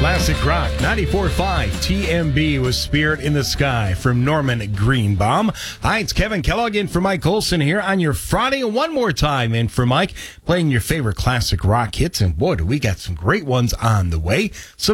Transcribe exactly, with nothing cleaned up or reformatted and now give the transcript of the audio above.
Classic Rock, ninety-four point five T M B with Spirit in the Sky from Norman Greenbaum. Hi, it's Kevin Kellogg in for Mike Olson here on your Friday. One more time in for Mike, playing your favorite classic rock hits. And boy, do we got some great ones on the way. Some